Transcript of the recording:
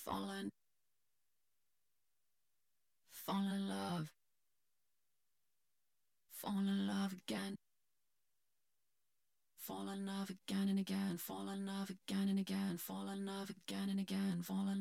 fallen, fall in love again, fall in love again and again, fall in love again and again, fall in love again and again, fall in